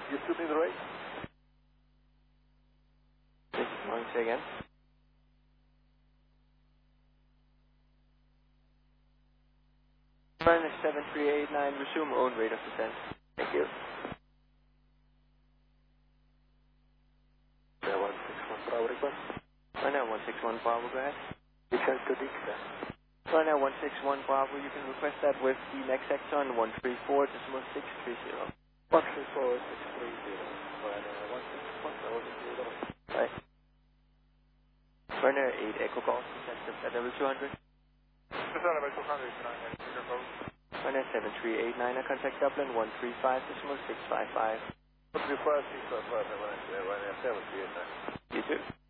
You still need the rate? Good morning, say again. Ryanair 7389, resume own rate of descent. Thank you. Ryanair 161 Bravo request. Ryanair 161 Bravo, go ahead. Return to Dixon. Ryanair 161 Bravo, you can request that with the next sector on 134.630. 134.630. Ryanair 161 Bravo 0. Right. Ryanair 8 Echo Golf, descent at level 200. Level 200, Ryanair 7389, contact Dublin 135.655. 135.655, Ryanair 7389. You too.